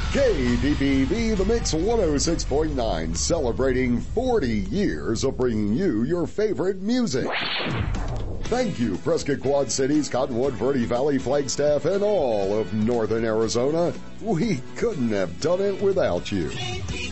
KDBB, The Mix 106.9, celebrating 40 years of bringing you your favorite music. Thank you, Prescott Quad Cities, Cottonwood, Verde Valley, Flagstaff, and all of Northern Arizona. We couldn't have done it without you.